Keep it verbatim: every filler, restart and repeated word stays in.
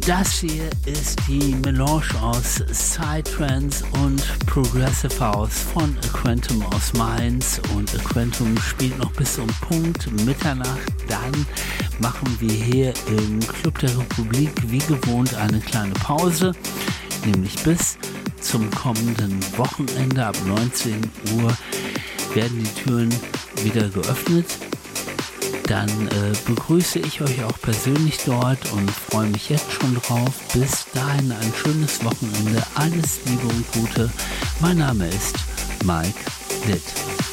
Das hier ist die Melange aus Psytrance und Progressive House von Aquantum aus Mainz, und Aquantum spielt noch bis um Punkt Mitternacht. Dann machen wir hier im Club der Republik wie gewohnt eine kleine Pause, nämlich bis zum kommenden Wochenende. Ab neunzehn Uhr werden die Türen wieder geöffnet. Dann äh, begrüße ich euch auch persönlich dort und freue mich jetzt schon drauf. Bis dahin ein schönes Wochenende. Alles Liebe und Gute. Mein Name ist Mike Litt.